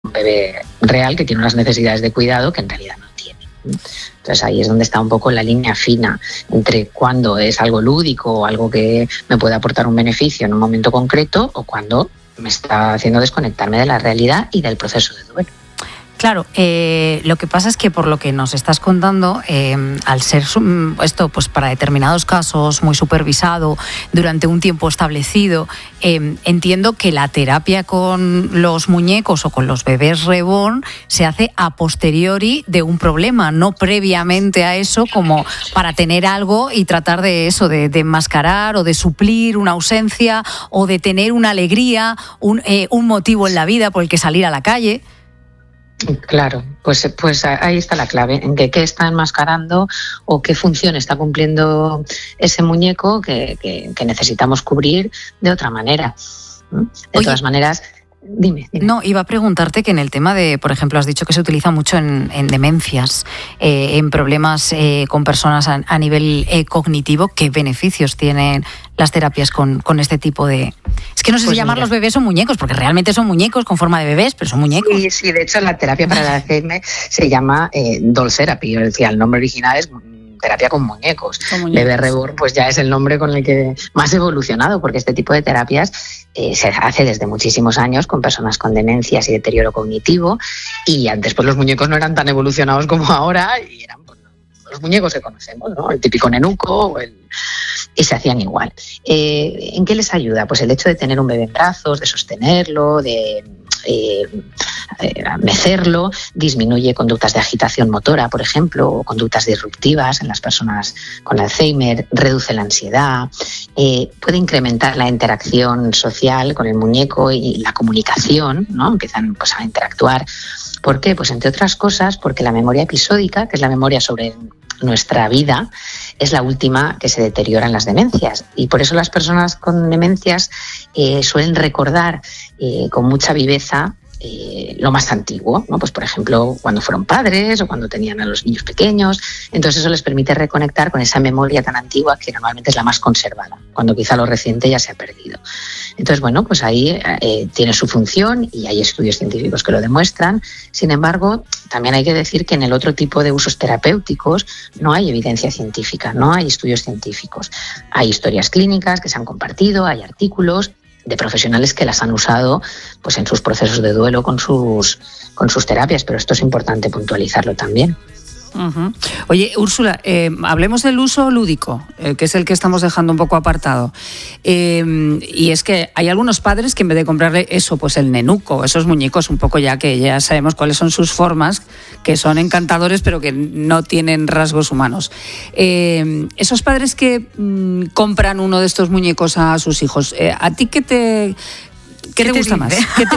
un bebé real que tiene unas necesidades de cuidado que en realidad no tiene. Entonces ahí es donde está un poco la línea fina entre cuando es algo lúdico o algo que me puede aportar un beneficio en un momento concreto o cuando me está haciendo desconectarme de la realidad y del proceso de duelo. Claro, lo que pasa es que por lo que nos estás contando, al ser esto pues para determinados casos muy supervisado durante un tiempo establecido, entiendo que la terapia con los muñecos o con los bebés reborn se hace a posteriori de un problema, no previamente a eso, como para tener algo y tratar de eso, de enmascarar o de suplir una ausencia o de tener una alegría, un motivo en la vida por el que salir a la calle. Claro, pues ahí está la clave, en qué está enmascarando o qué función está cumpliendo ese muñeco que necesitamos cubrir de otra manera. De todas maneras, dime. No, iba a preguntarte que en el tema de, por ejemplo, has dicho que se utiliza mucho en demencias, en problemas con personas a nivel cognitivo. ¿Qué beneficios tienen las terapias con este tipo de...? Es que no sé si llamarlos bebés o muñecos, porque realmente son muñecos con forma de bebés, pero son muñecos. Sí, de hecho la terapia para el Alzheimer se llama doll therapy, es decir, el nombre original es terapia con muñecos. Bebé reborn pues ya es el nombre con el que más evolucionado, porque este tipo de terapias se hace desde muchísimos años con personas con demencias y deterioro cognitivo, y antes pues los muñecos no eran tan evolucionados como ahora y eran pues, los muñecos que conocemos, ¿no? El típico nenuco y se hacían igual. ¿En qué les ayuda? Pues el hecho de tener un bebé en brazos, de sostenerlo, de mecerlo, disminuye conductas de agitación motora, por ejemplo, o conductas disruptivas en las personas con Alzheimer, reduce la ansiedad, puede incrementar la interacción social con el muñeco y la comunicación, ¿no? Empiezan pues, a interactuar. ¿Por qué? Pues entre otras cosas porque la memoria episódica, que es la memoria sobre nuestra vida, es la última que se deteriora en las demencias, y por eso las personas con demencias suelen recordar con mucha viveza lo más antiguo, ¿no? Pues por ejemplo cuando fueron padres o cuando tenían a los niños pequeños. Entonces eso les permite reconectar con esa memoria tan antigua que normalmente es la más conservada, cuando quizá lo reciente ya se ha perdido. Entonces bueno, pues ahí tiene su función y hay estudios científicos que lo demuestran. Sin embargo, también hay que decir que en el otro tipo de usos terapéuticos no hay evidencia científica, no hay estudios científicos. Hay historias clínicas que se han compartido, hay artículos de profesionales que las han usado pues en sus procesos de duelo con sus terapias, pero esto es importante puntualizarlo también. Uh-huh. Oye, Úrsula, hablemos del uso lúdico, que es el que estamos dejando un poco apartado. Y es que hay algunos padres que en vez de comprarle eso, pues el nenuco, esos muñecos un poco ya que ya sabemos cuáles son sus formas, que son encantadores pero que no tienen rasgos humanos. Esos padres que compran uno de estos muñecos a sus hijos, ¿a ti qué te gusta más?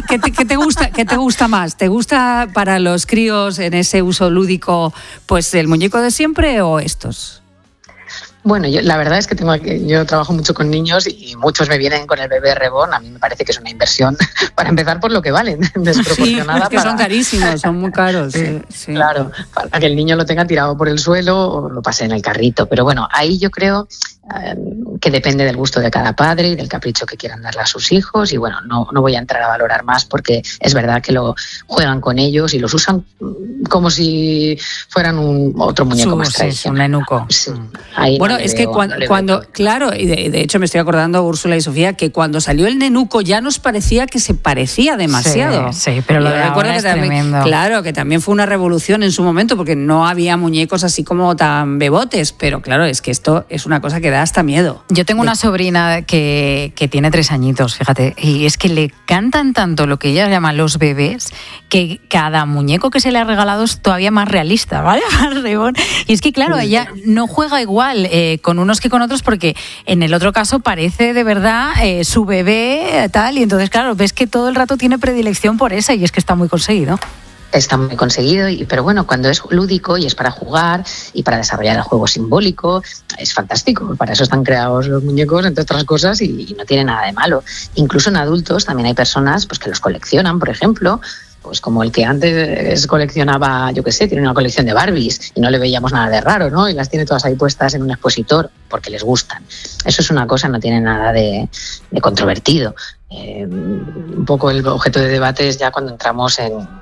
¿Qué te gusta más? ¿Te gusta para los críos en ese uso lúdico pues el muñeco de siempre o estos? Bueno, la verdad es que yo trabajo mucho con niños y muchos me vienen con el bebé reborn. A mí me parece que es una inversión, para empezar, por lo que valen, desproporcionada. Sí, es que son carísimos, son muy caros. Sí. Claro, para que el niño lo tenga tirado por el suelo o lo pase en el carrito. Pero bueno, ahí yo creo que depende del gusto de cada padre y del capricho que quieran darle a sus hijos. Y bueno, no voy a entrar a valorar más porque es verdad que lo juegan con ellos y los usan como si fueran otro muñeco más tradicional. Un nenuco. Sí, bueno, es que cuando claro, y de hecho me estoy acordando, Úrsula y Sofía, que cuando salió el nenuco ya nos parecía que se parecía demasiado. Sí, pero lo de ahora es tremendo. Claro, que también fue una revolución en su momento porque no había muñecos así como tan bebotes, pero claro, es que esto es una cosa que da hasta miedo. Yo tengo una sobrina que tiene 3 añitos, fíjate, y es que le cantan tanto lo que ella llama los bebés, que cada muñeco que se le ha regalado es todavía más realista, ¿vale? Y es que claro, ella no juega igual con unos que con otros, porque en el otro caso parece de verdad su bebé tal, y entonces claro, ves que todo el rato tiene predilección por esa, y es que está muy conseguido. Está muy conseguido, pero bueno, cuando es lúdico y es para jugar y para desarrollar el juego simbólico, es fantástico. Para eso están creados los muñecos, entre otras cosas, y no tiene nada de malo. Incluso en adultos también hay personas pues que los coleccionan, por ejemplo, pues como el que antes coleccionaba, yo qué sé, tiene una colección de Barbies y no le veíamos nada de raro, ¿no? Y las tiene todas ahí puestas en un expositor porque les gustan. Eso es una cosa, no tiene nada de controvertido. Un poco el objeto de debate es ya cuando entramos en